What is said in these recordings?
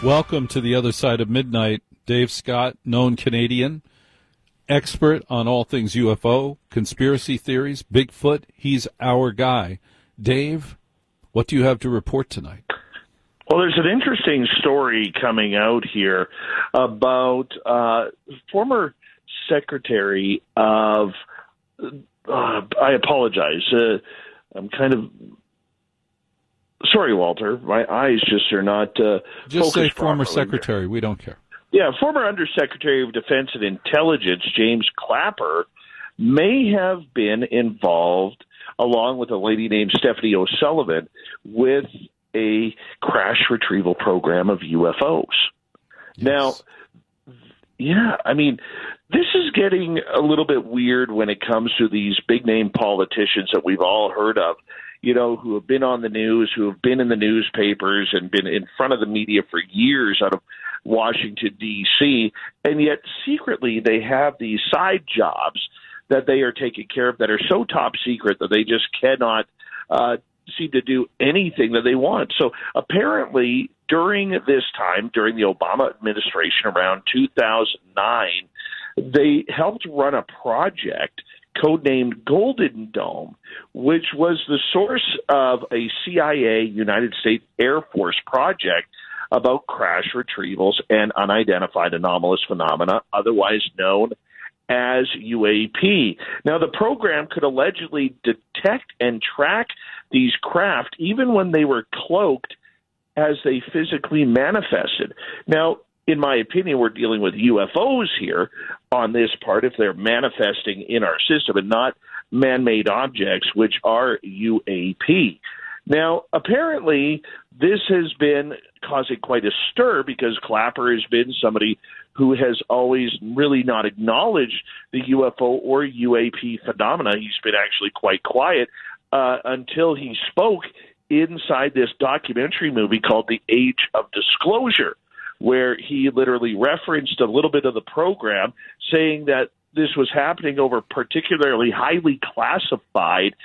Welcome to the other side of midnight. Dave Scott, known Canadian, expert on all things UFO, conspiracy theories, Bigfoot. He's our guy. Dave, what do you have to report tonight? Well, there's an interesting story coming out here about former Secretary of, I apologize, I'm kind of, sorry, Walter, my eyes just are not just say former properly. Secretary, we don't care. Yeah, former Undersecretary of Defense and Intelligence, James Clapper, may have been involved, along with a lady named Stephanie O'Sullivan, with a crash retrieval program of UFOs. Yes. Now, yeah, I mean, this is getting a little bit weird when it comes to these big-name politicians that we've all heard of, you know, who have been on the news, who have been in the newspapers and been in front of the media for years out of Washington, D.C., and yet secretly they have these side jobs that they are taking care of that are so top secret that they just cannot seem to do anything that they want. So apparently during this time, during the Obama administration around 2009, they helped run a project codenamed Golden Dome, which was the source of a CIA United States Air Force project about crash retrievals and unidentified anomalous phenomena, otherwise known as UAP. Now, the program could allegedly detect and track these craft even when they were cloaked as they physically manifested. Now, in my opinion, we're dealing with UFOs here on this part if they're manifesting in our system and not man-made objects, which are UAP. Now, apparently, this has been causing quite a stir because Clapper has been somebody who has always really not acknowledged the UFO or UAP phenomena. He's been actually quite quiet until he spoke inside this documentary movie called The Age of Disclosure, where he literally referenced a little bit of the program, saying that this was happening over particularly highly classified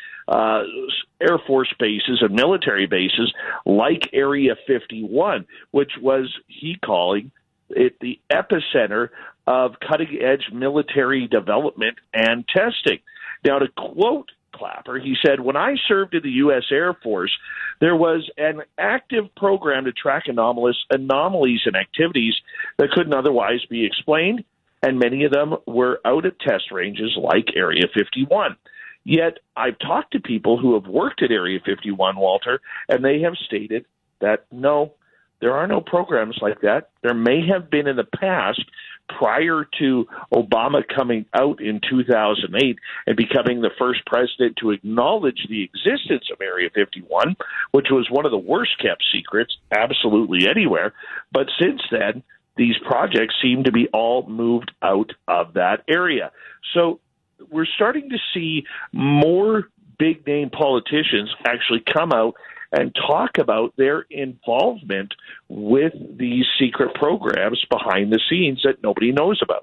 Air Force bases and military bases like Area 51, which was, he calling it, the epicenter of cutting-edge military development and testing. Now, to quote Clapper, he said, "When I served in the U.S. Air Force, there was an active program to track anomalies and activities that couldn't otherwise be explained, and many of them were out at test ranges like Area 51. Yet I've talked to people who have worked at Area 51, Walter, and they have stated that no, there are no programs like that. There may have been in the past prior to Obama coming out in 2008 and becoming the first president to acknowledge the existence of Area 51, which was one of the worst kept secrets absolutely anywhere. But since then, these projects seem to be all moved out of that area." So we're starting to see more big-name politicians actually come out and talk about their involvement with these secret programs behind the scenes that nobody knows about.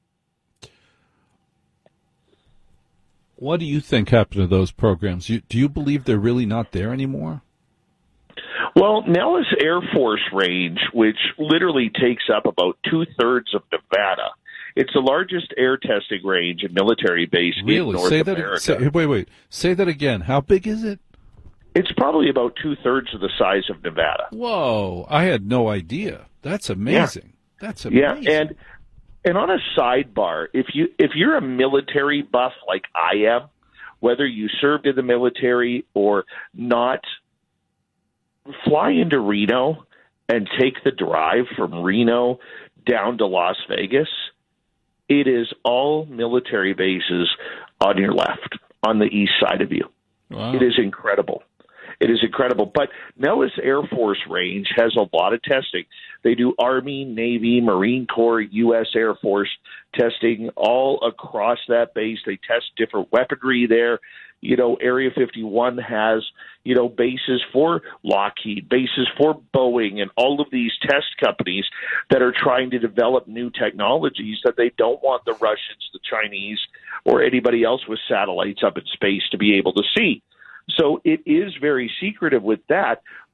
What do you think happened to those programs? Do you believe they're really not there anymore? Well, Nellis Air Force Range, which literally takes up about two-thirds of Nevada, it's the largest air testing range and military base in North America. Wait. Say that again. How big is it? It's probably about two-thirds of the size of Nevada. Whoa, I had no idea. That's amazing. Yeah. That's amazing. Yeah, and on a sidebar, if you're a military buff like I am, whether you served in the military or not, fly into Reno and take the drive from Reno down to Las Vegas. It is all military bases on your left, on the east side of you. Wow. It is incredible. It is incredible. But Nellis Air Force Range has a lot of testing. They do Army, Navy, Marine Corps, U.S. Air Force testing all across that base. They test different weaponry there. You know, Area 51 has, you know, bases for Lockheed, bases for Boeing, and all of these test companies that are trying to develop new technologies that they don't want the Russians, the Chinese, or anybody else with satellites up in space to be able to see. So it is very secretive with that.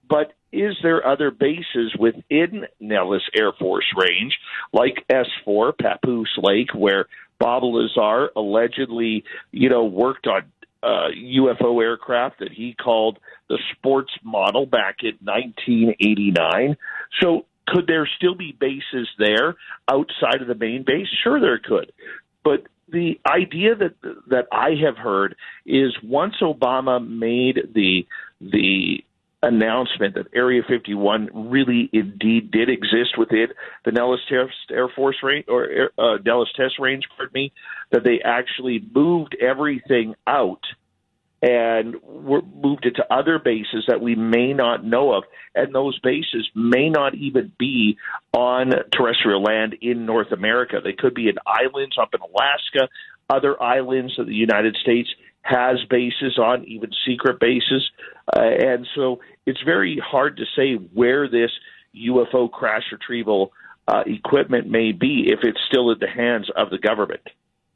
But is there other bases within Nellis Air Force Range, like S4, Papoose Lake, where Bob Lazar allegedly, worked on UFO aircraft that he called the sports model back in 1989? So could there still be bases there outside of the main base? Sure, there could. But the idea that I have heard is once Obama made the announcement that Area 51 really indeed did exist within the Nellis Air Force Range, or Nellis Test Range, that they actually moved everything out and moved it to other bases that we may not know of. And those bases may not even be on terrestrial land in North America. They could be in islands up in Alaska, other islands that the United States has bases on, even secret bases. And so it's very hard to say where this UFO crash retrieval equipment may be if it's still in the hands of the government.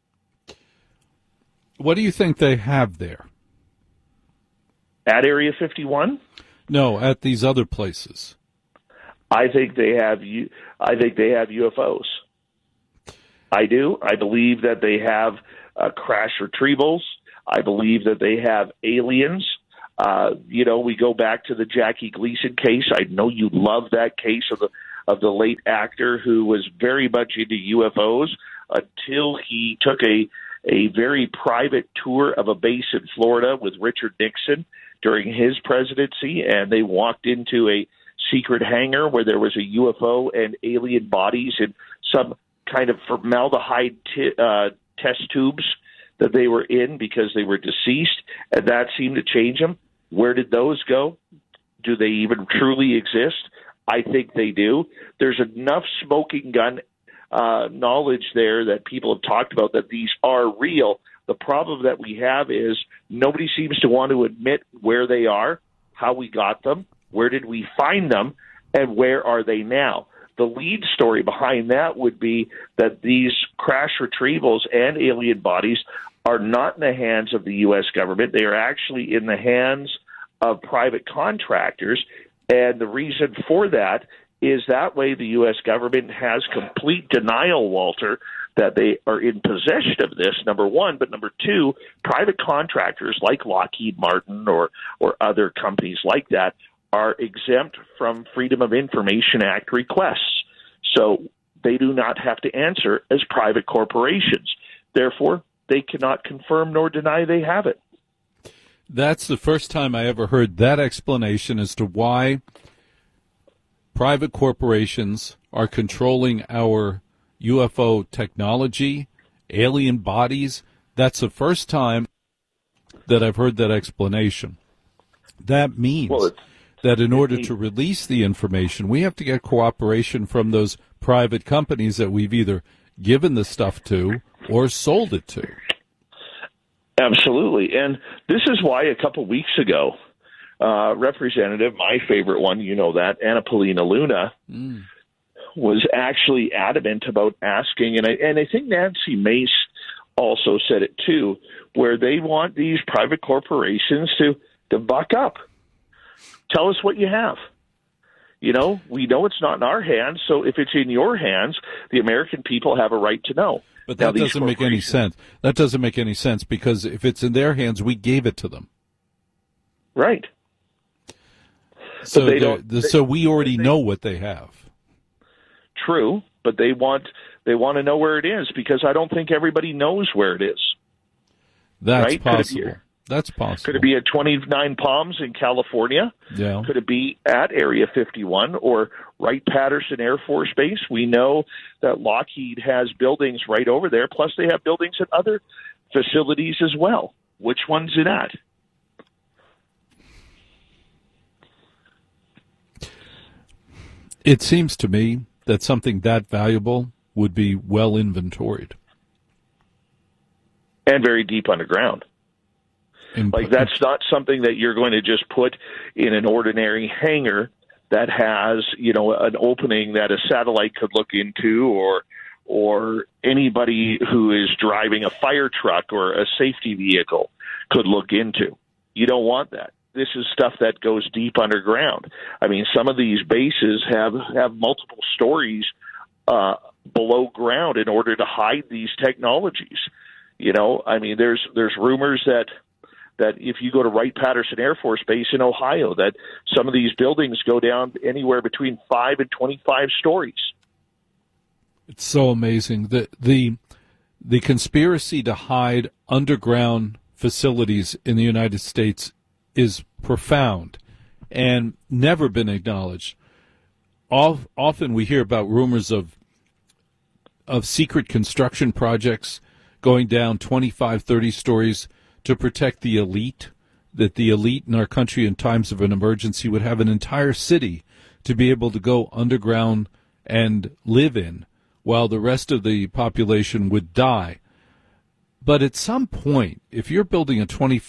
What do you think they have there? At Area 51? No, at these other places. I think they have UFOs. I do. I believe that they have crash retrievals. I believe that they have aliens. We go back to the Jackie Gleason case. I know you love that case of the late actor who was very much into UFOs until he took a very private tour of a base in Florida with Richard Nixon during his presidency, and they walked into a secret hangar where there was a UFO and alien bodies in some kind of formaldehyde test tubes that they were in because they were deceased, and that seemed to change them. Where did those go? Do they even truly exist? I think they do. There's enough smoking gun knowledge there that people have talked about that these are real. The problem that we have is nobody seems to want to admit where they are, how we got them, where did we find them, and where are they now. The lead story behind that would be that these crash retrievals and alien bodies are not in the hands of the U.S. government. They are actually in the hands of private contractors, and the reason for that is that way the U.S. government has complete denial, Walter, that they are in possession of this, number one. But number two, private contractors like Lockheed Martin or other companies like that are exempt from Freedom of Information Act requests. So they do not have to answer as private corporations. Therefore, they cannot confirm nor deny they have it. That's the first time I ever heard that explanation as to why private corporations are controlling our UFO technology, alien bodies. That's the first time that I've heard that explanation. That means that in order to release the information, we have to get cooperation from those private companies that we've either given the stuff to or sold it to. Absolutely. And this is why a couple weeks ago, Representative, my favorite one, you know that, Anna Paulina Luna, was actually adamant about asking, and I think Nancy Mace also said it too, where they want these private corporations to buck up. Tell us what you have. We know it's not in our hands, so if it's in your hands, the American people have a right to know. But that doesn't make any sense. That doesn't make any sense because if it's in their hands, we gave it to them. Right. So we already know what they have. True, but they want to know where it is because I don't think everybody knows where it is. That's right? possible. That's possible. Could it be at 29 Palms in California? Yeah. Could it be at Area 51 or Wright-Patterson Air Force Base? We know that Lockheed has buildings right over there, plus they have buildings at other facilities as well. Which one's it at? It seems to me that something that valuable would be well inventoried. And very deep underground. Like that's not something that you're going to just put in an ordinary hangar that has, an opening that a satellite could look into or anybody who is driving a fire truck or a safety vehicle could look into. You don't want that. this is stuff that goes deep underground. I mean, some of these bases have multiple stories below ground in order to hide these technologies. You know, I mean, there's rumors that if you go to Wright-Patterson Air Force Base in Ohio, that some of these buildings go down anywhere between 5 and 25 stories. It's so amazing. The conspiracy to hide underground facilities in the United States is profound and never been acknowledged. Often we hear about rumors of secret construction projects going down 25, 30 stories to protect the elite, that the elite in our country in times of an emergency would have an entire city to be able to go underground and live in, while the rest of the population would die. But at some point, if you're building a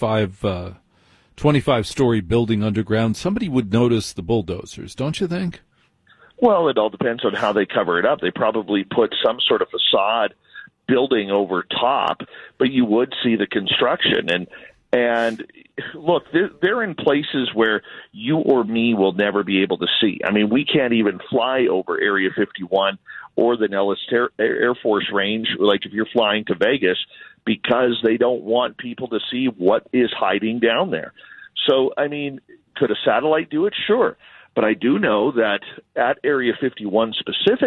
25-story building underground, somebody would notice the bulldozers, don't you think? Well, it all depends on how they cover it up. They probably put some sort of facade building over top, but you would see the construction. And look, they're in places where you or me will never be able to see. I mean, we can't even fly over Area 51 or the Nellis Air Force Range, like if you're flying to Vegas, because they don't want people to see what is hiding down there. So, I mean, could a satellite do it? Sure. But I do know that at Area 51 specifically,